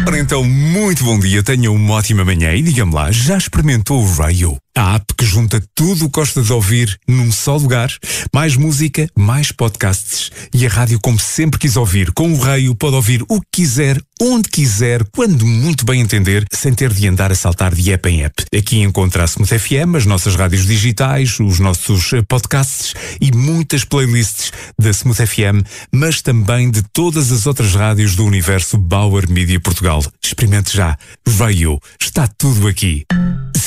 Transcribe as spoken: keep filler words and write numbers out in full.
Ora então, muito bom dia, tenha uma ótima manhã e diga-me lá, já experimentou o Rayo? A app que junta tudo o que gosta de ouvir num só lugar? Mais música, mais podcasts e a rádio como sempre quis ouvir. Com o Rayo pode ouvir o que quiser, onde quiser, quando muito bem entender, sem ter de andar a saltar de app em app. Aqui encontra a Smooth F M, as nossas rádios digitais, os nossos podcasts e muitas playlists da Smooth F M, mas também de todas as outras rádios do universo Bauer Media Portugal. Experimente já. Rayo. Está tudo aqui.